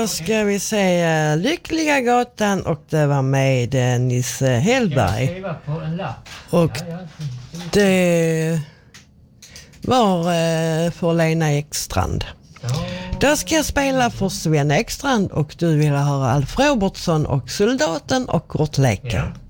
Då ska vi se Lyckliga gatan och det var med Nisse Hellberg. Skriva på en lapp. Och det var för Lena Ekstrand. Då ska jag spela för Sven Ekstrand och du vill höra Alf Robertsson och Soldaten och Kortleken. Ja.